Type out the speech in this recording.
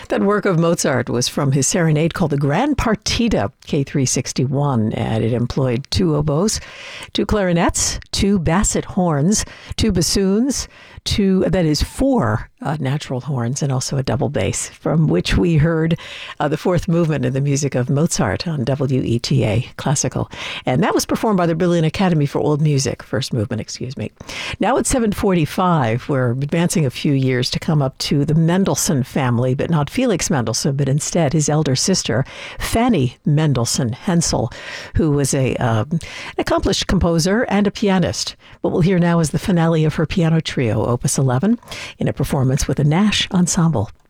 That work of Mozart was from his serenade called the Grand Partita, K361, and it employed 2 oboes, 2 clarinets, 2 basset horns, 2 bassoons, 4 natural horns, and also a double bass, from which we heard the 4th movement in the music of Mozart on WETA Classical. And that was performed by the Berlin Academy for Old Music, 1st movement, excuse me. Now at 7:45, we're advancing a few years to come up to the Mendelssohn family, but not Felix Mendelssohn, but instead his elder sister, Fanny Mendelssohn Hensel, who was an accomplished composer and a pianist. What we'll hear now is the finale of her piano trio, Opus 11, in a performance with the Nash Ensemble.